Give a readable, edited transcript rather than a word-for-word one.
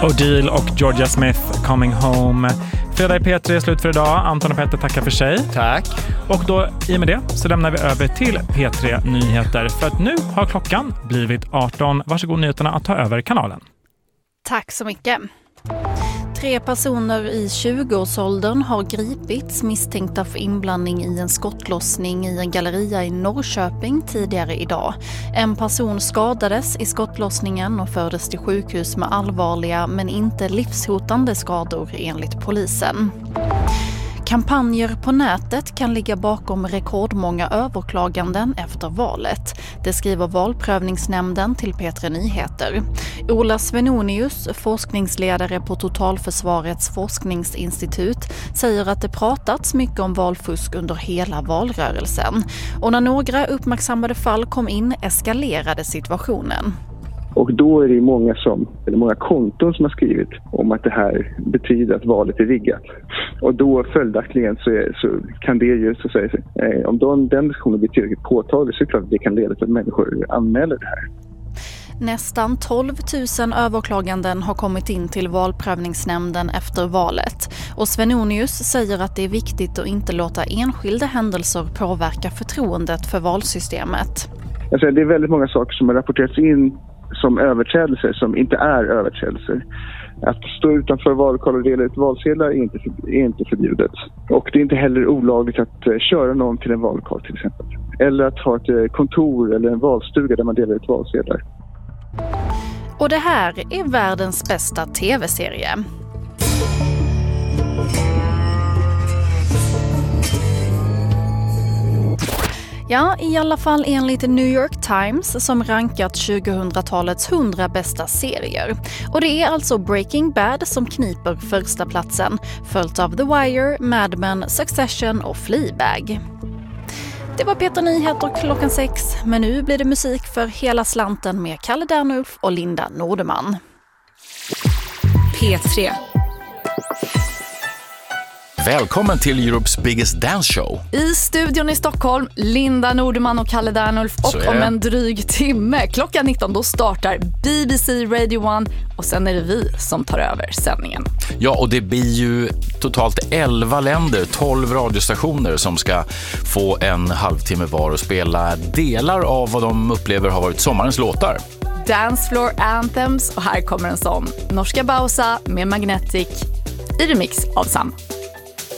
Odile och Georgia Smith, Coming Home. Fredag i P3 är slut för idag. Anton och Petter tackar för sig. Tack. Och då i och med det så lämnar vi över till P3 Nyheter. För att nu har klockan blivit 18. Varsågod nyheterna att ta över kanalen. Tack så mycket. 3 personer i 20-årsåldern har gripits misstänkta för inblandning i en skottlossning i en galleria i Norrköping tidigare idag. En person skadades i skottlossningen och fördes till sjukhus med allvarliga men inte livshotande skador enligt polisen. Kampanjer på nätet kan ligga bakom rekordmånga överklaganden efter valet. Det skriver valprövningsnämnden till P3 Nyheter. Ola Svenonius, forskningsledare på Totalförsvarets forskningsinstitut, säger att det pratats mycket om valfusk under hela valrörelsen. Och när några uppmärksammade fall kom in eskalerade situationen. Och då är det många konton som har skrivit om att det här betyder att valet är riggat. Och då följaktligen så kan det ju så att säga, om den diskussionen blir tillräckligt påtaglig så är det klart att det kan leda till att människor anmäler det här. Nästan 12 000 överklaganden har kommit in till valprövningsnämnden efter valet. Och Svenonius säger att det är viktigt att inte låta enskilda händelser påverka förtroendet för valsystemet. Alltså, det är väldigt många saker som har rapporterats in som överträdelser som inte är överträdelser. Att stå utanför vallokal och dela ut valsedlar är inte förbjudet. Och det är inte heller olagligt att köra någon till en vallokal till exempel. Eller att ha ett kontor eller en valstuga där man delar ut valsedlar. Och det här är världens bästa tv-serie. Ja, i alla fall enligt New York Times som rankat 2000-talets 100 bästa serier. Och det är alltså Breaking Bad som kniper första platsen, följt av The Wire, Mad Men, Succession och Fleabag. Det var P3 Nyheter klockan 6, men nu blir det musik för hela slanten med Kalle Dernulf och Linda Nordeman. P3. Välkommen till Europes Biggest Dance Show. I studion i Stockholm, Linda Nordeman och Kalle Dernulf. Och om en dryg timme, klockan 19, då startar BBC Radio 1. Och sen är det vi som tar över sändningen. Ja, och det blir ju totalt 11 länder, 12 radiostationer som ska få en halvtimme var och spela delar av vad de upplever har varit sommarens låtar. Dance Floor Anthems, och här kommer en sån. Norska Bausa med Magnetic i remix av Sam.